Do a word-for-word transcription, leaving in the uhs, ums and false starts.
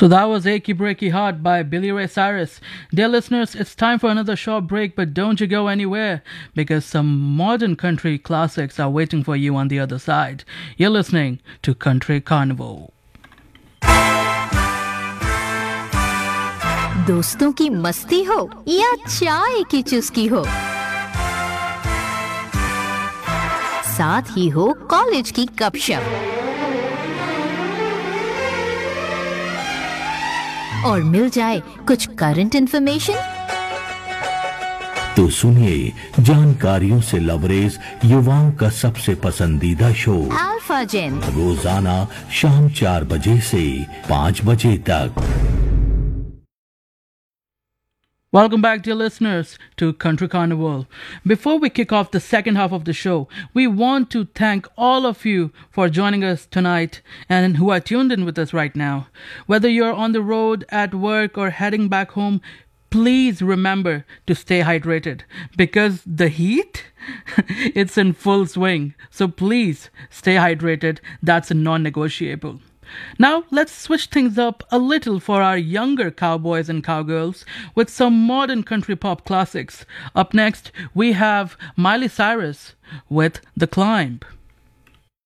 So that was Achy Breaky Heart by Billy Ray Cyrus. Dear listeners, it's time for another short break, but don't you go anywhere because some modern country classics are waiting for you on the other side. You're listening to Country Carnival. दोस्तों की मस्ती हो या चाय की चुस्की हो, साथ ही हो कॉलेज की गपशप और मिल जाए कुछ करंट इन्फॉर्मेशन, तो सुनिए जानकारियों से लबरेज युवाओं का सबसे पसंदीदा शो अल्फा जेन, रोजाना शाम चार बजे से पाँच बजे तक. Welcome back, dear listeners, to Country Carnival. Before we kick off the second half of the show, we want to thank all of you for joining us tonight and who are tuned in with us right now. Whether you're on the road, at work, or heading back home, please remember to stay hydrated because the heat, it's in full swing. So please stay hydrated. That's a non-negotiable. Now, let's switch things up a little for our younger cowboys and cowgirls with some modern country pop classics. Up next, we have Miley Cyrus with The Climb.